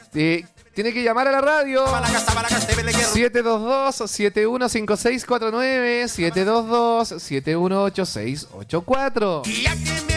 Tiene que llamar a la radio 722-715649 722-718684.